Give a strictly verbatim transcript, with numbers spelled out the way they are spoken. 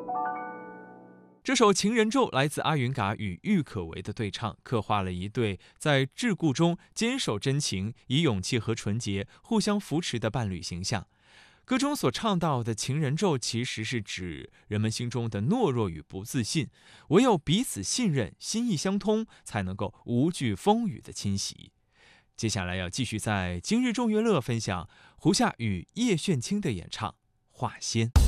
这首《情人咒》来自阿云嘎与郁可唯的对唱，刻画了一对在桎梏中坚守真情、以勇气和纯洁互相扶持的伴侣形象。歌中所唱到的情人咒，其实是指人们心中的懦弱与不自信，唯有彼此信任、心意相通，才能够无惧风雨的侵袭。接下来要继续在今日众乐乐分享胡夏与叶炫清的演唱《画仙》。